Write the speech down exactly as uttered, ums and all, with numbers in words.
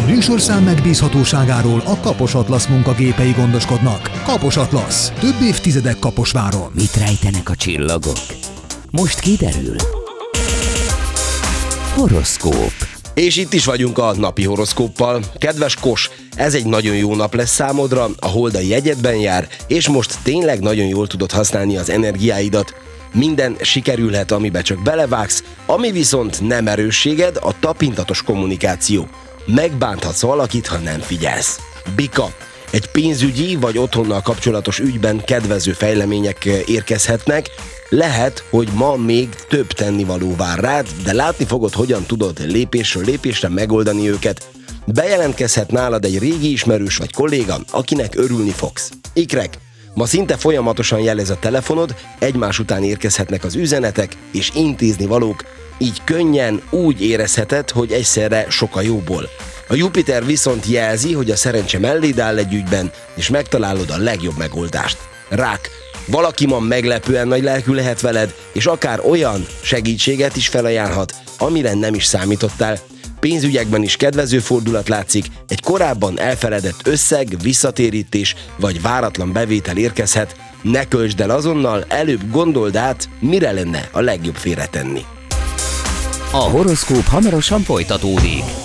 műsorszám megbízhatóságáról a Kapos Atlasz munkagépei gondoskodnak. Kapos Atlasz. Több évtizedek Kaposváron. Mit rejtenek a csillagok? Most kiderül. Horoszkóp. És itt is vagyunk a napi horoszkóppal. Kedves Kos, ez egy nagyon jó nap lesz számodra, a hold a jegyedben jár, és most tényleg nagyon jól tudod használni az energiáidat. Minden sikerülhet, amibe csak belevágsz, ami viszont nem erősséged, a tapintatos kommunikáció. Megbánthatsz valakit, ha nem figyelsz. Bika, egy pénzügyi vagy otthonnal kapcsolatos ügyben kedvező fejlemények érkezhetnek. Lehet, hogy ma még több tennivaló vár rád, de látni fogod, hogyan tudod lépésről lépésre megoldani őket. Bejelentkezhet nálad egy régi ismerős vagy kolléga, akinek örülni fogsz. Ikrek, ma szinte folyamatosan jelez a telefonod, egymás után érkezhetnek az üzenetek és intézni valók, így könnyen úgy érezheted, hogy egyszerre sok a jóból. A Jupiter viszont jelzi, hogy a szerencse melléd áll egy ügyben, és megtalálod a legjobb megoldást. Rák, valaki ma meglepően nagy lelkű lehet veled, és akár olyan segítséget is felajánlhat, amire nem is számítottál. Pénzügyekben is kedvező fordulat látszik, egy korábban elfeledett összeg, visszatérítés vagy váratlan bevétel érkezhet. Ne költsd el azonnal, előbb gondold át, mire lenne a legjobb félretenni. A horoszkóp hamarosan folytatódik.